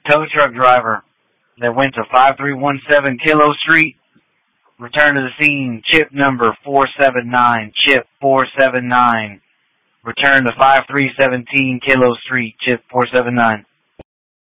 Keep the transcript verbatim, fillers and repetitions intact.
tow truck driver that went to five three one seven Kilo Street. Return to the scene, chip number four seven nine, chip four seven nine. Return to five three one seven Kilo Street, chip four seven nine.